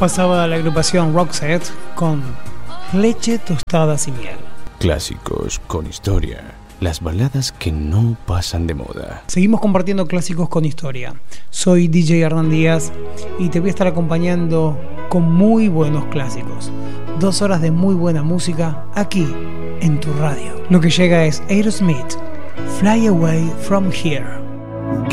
Pasaba la agrupación Roxette con Leche, Tostadas y Miel. Clásicos con historia. Las baladas que no pasan de moda. Seguimos compartiendo clásicos con historia. Soy DJ Hernán Díaz y te voy a estar acompañando con muy buenos clásicos. 2 horas de muy buena música aquí en tu radio. Lo que llega es Aerosmith, Fly Away From Here.